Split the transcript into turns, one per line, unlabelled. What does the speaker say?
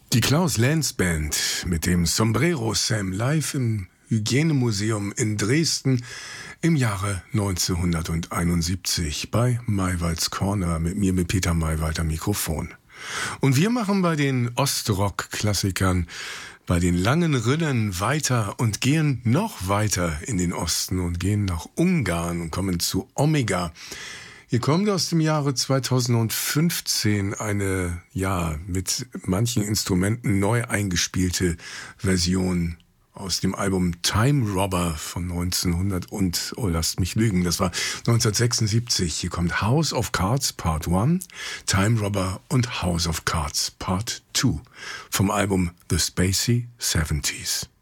Die Klaus Lenz Band mit dem Sombrero Sam live im Hygienemuseum in Dresden im Jahre 1971 bei Maywalds Corner mit mir, mit Peter Maywald am Mikrofon. Und wir machen bei den Ostrock-Klassikern, bei den langen Rinnen weiter und gehen noch weiter in den Osten und gehen nach Ungarn und kommen zu Omega. Hier kommt aus dem Jahre 2015 eine, mit manchen Instrumenten neu eingespielte Version aus dem Album Time Robber von 1900 und, lasst mich lügen, das war 1976. Hier kommt House of Cards Part 1, Time Robber und House of Cards Part 2 vom Album The Spacey 70s.